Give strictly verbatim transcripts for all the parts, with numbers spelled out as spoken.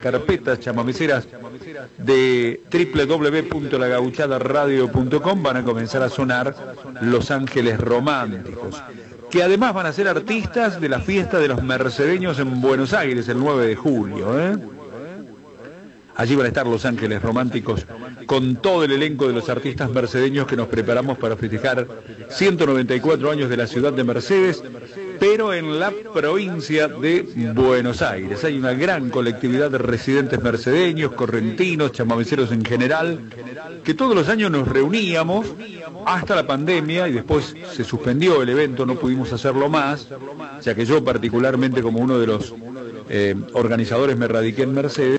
carpetas chamameceras de doble u doble u doble u punto la gauchada radio punto com van a comenzar a sonar Los Ángeles Románticos, que además van a ser artistas de la fiesta de los mercedeños en Buenos Aires el nueve de julio, ¿eh? Allí van a estar Los Ángeles Románticos con todo el elenco de los artistas mercedeños que nos preparamos para festejar ciento noventa y cuatro años de la ciudad de Mercedes, pero en la provincia de Buenos Aires. Hay una gran colectividad de residentes mercedeños, correntinos, chamameceros en general, que todos los años nos reuníamos hasta la pandemia y después se suspendió el evento, no pudimos hacerlo más, ya que yo particularmente como uno de los eh, organizadores me radiqué en Mercedes.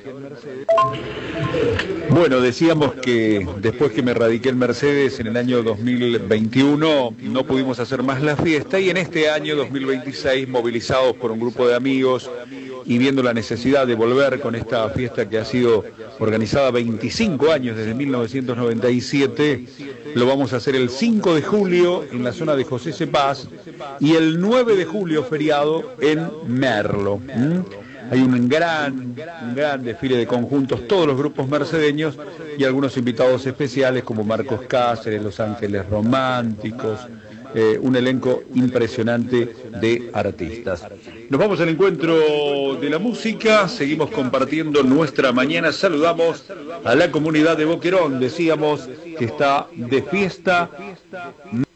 Bueno, decíamos que después que me radiqué en Mercedes en el año dos mil veintiuno no pudimos hacer más la fiesta, y en este año dos mil veintiséis, movilizados por un grupo de amigos y viendo la necesidad de volver con esta fiesta que ha sido organizada veinticinco años desde mil novecientos noventa y siete, lo vamos a hacer el cinco de julio en la zona de José Cepaz y el nueve de julio feriado en Merlo. ¿Mm? Hay un gran, un gran desfile de conjuntos, todos los grupos mercedeños y algunos invitados especiales como Marcos Cáceres, Los Ángeles Románticos, eh, un elenco impresionante de artistas. Nos vamos al encuentro de la música, seguimos compartiendo nuestra mañana, saludamos a la comunidad de Boquerón, decíamos que está de fiesta.